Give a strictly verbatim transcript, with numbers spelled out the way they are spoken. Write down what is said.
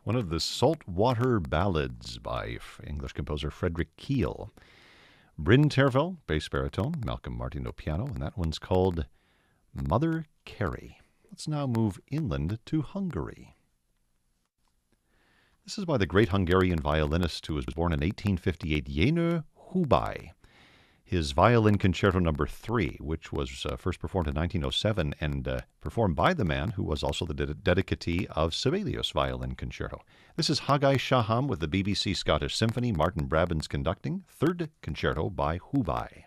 one of the Saltwater Ballads by English composer Frederick Keel. Bryn Terfel, bass baritone, Malcolm Martineau piano, and that one's called Mother Carey. Let's now move inland to Hungary. This is by the great Hungarian violinist who was born in eighteen fifty-eight, Jenő Hubay. His Violin Concerto Number three, which was uh, first performed in nineteen oh seven and uh, performed by the man who was also the ded- dedicatee of Sibelius Violin Concerto. This is Haggai Shaham with the B B C Scottish Symphony, Martin Brabants conducting, third concerto by Hubay.